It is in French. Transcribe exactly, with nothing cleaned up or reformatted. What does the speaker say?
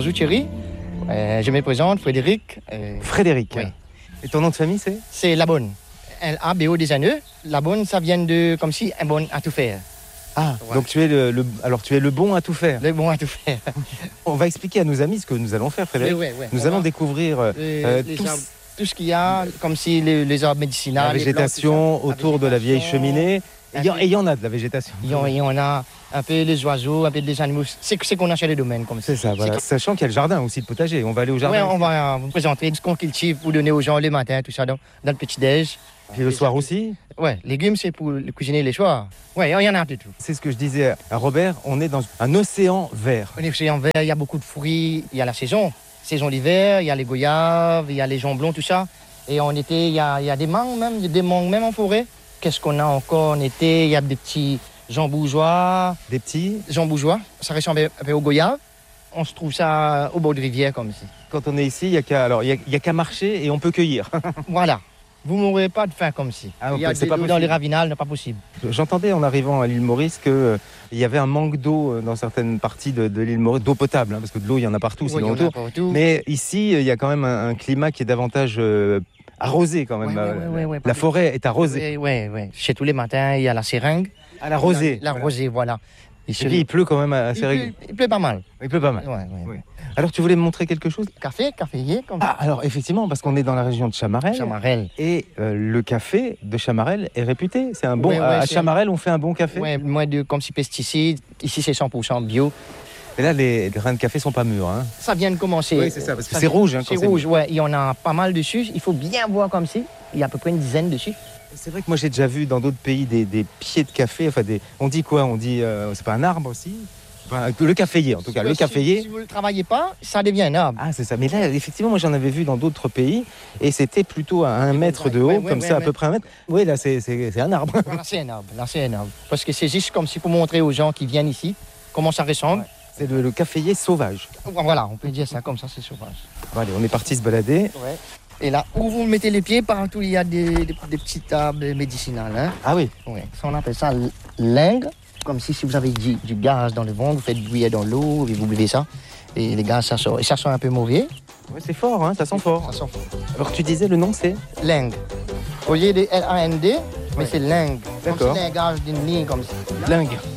bonjour Thierry. Euh, je me présente, Frédéric. Euh, Frédéric. Oui. Et ton nom de famille, c'est? C'est La Bonne. L A B O des anneaux. La Bonne, ça vient de comme si un bon à tout faire. Ah, Ouais. donc tu es le, le- alors tu es le bon à tout faire. Le bon à tout faire. On va expliquer à nos amis ce que nous allons faire, Frédéric. Oui, oui, oui. Nous On allons va- découvrir euh, Les- euh, les tous- arbres, tout ce qu'il y a, comme si les, les arbres médicinaux. la les végétation plantes, tout ça. autour de la vieille végétation. cheminée. Et il y en- et il y en a de la végétation. Il y en- il y en a un peu les oiseaux, un peu les animaux. C'est c'est qu'on a chez les domaines comme ça. C'est ça, voilà. C'est- Sachant qu'il y a le jardin aussi, le potager. On va aller au Ouais, jardin. on va vous présenter ce qu'on cultive pour donner aux gens le matin, tout ça, dans, dans le petit-déj. Puis le soir aussi. Ouais, légumes, c'est pour le cuisiner les soirs. Ouais, il y en a un peu de tout. C'est ce que je disais à Robert, on est dans un océan vert. On est en vert, il y a beaucoup de fruits, il y a la saison. Saison d'hiver, il y a les goyaves, il y a les jambons, tout ça. Et en été, il y a, il y a des mangues même, il y a des mangues même en forêt. Qu'est-ce qu'on a encore en été? Il y a des petits jambougeois. Des petits. Jambougeois, ça ressemble un peu aux goyaves. On se trouve ça au bord de rivière comme ici. Quand on est ici, il n'y a qu'à alors, il y a, il y a qu'à marcher et on peut cueillir. Voilà. Vous ne mourrez pas de faim comme ici. Ah, il y a c'est des pas l'eau dans possible. les ravinales, n'est pas possible. J'entendais en arrivant à l'île Maurice qu'il y avait un manque d'eau dans certaines parties de, de l'île Maurice, d'eau potable, hein, parce que de l'eau, il y en a partout, Oui, sinon il y en a autour. partout. Mais ici, il y a quand même un, un climat qui est davantage euh, arrosé quand même. Ouais, ouais, Euh, ouais, ouais, ouais, la pas forêt est arrosée. Oui, oui, oui. Chez tous les matins, il y a la seringue. À la rosée. La, la rosée, voilà. Et puis il pleut quand même assez il, régulièrement. pleut, il pleut pas mal. Il pleut pas mal. Ouais, ouais. Oui. Alors tu voulais me montrer quelque chose? Café, caféier, comme Ah, alors effectivement, parce qu'on est dans la région de Chamarel. Chamarel. Et euh, le café de Chamarel est réputé. C'est un bon. Ouais, ouais, à c'est- Chamarel, on fait un bon café. Ouais, moins de comme si pesticides. Ici, c'est cent pour cent bio. Et là, les grains de café sont pas mûrs. Hein. Ça vient de commencer. Oui, c'est ça, parce que Ça c'est vient- rouge, hein, quand c'est c'est rouge, ouais. Il y en a pas mal dessus. Il faut bien voir comme si. Il y a à peu près une dizaine dessus. C'est vrai que moi j'ai déjà vu dans d'autres pays des, des pieds de café. Enfin, des... on dit quoi? On dit euh, c'est pas un arbre aussi? Enfin, le caféier en tout cas. Ouais, le si- caféier. Si vous ne le travaillez pas, ça devient un arbre. Ah, c'est ça. Mais là, effectivement, moi j'en avais vu dans d'autres pays et c'était plutôt à un mètre de haut, Ouais, ouais, comme ouais, ça, à ouais. peu près un mètre. Oui, là c'est c'est- c'est un arbre. Voilà, c'est un arbre. Là, c'est un arbre. Parce que c'est juste comme si pour montrer aux gens qui viennent ici comment ça ressemble. C'est le, le caféier sauvage. Voilà, on peut dire ça comme ça, c'est sauvage. Bon, allez, on est parti se balader. Ouais. Et là, où vous mettez les pieds, partout il y a des, des, des petites arbres médicinales. Hein. Ah oui. Ouais. Ça, on appelle ça l'ingre. Comme si, si vous avez du, du gaz dans le ventre, vous faites bouillir dans l'eau et vous buvez ça. Et les gaz, ça sort. Et ça sent un peu mauvais. Ouais, c'est fort, hein, ça sent fort. Ça sent fort. Alors tu disais le nom c'est? L'ingre. Au lieu de L A N D, mais Ouais. c'est l'ingre. Comme D'accord. si l'ingage d'une ligne comme ça. Lingue.